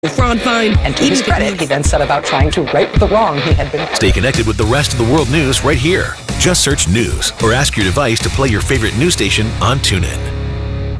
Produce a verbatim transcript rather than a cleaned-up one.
fraud fine. And to his credit, he then set about trying to right the wrong he had been. Stay connected with the rest of the world news right here. Just search news or ask your device to play your favorite news station on TuneIn.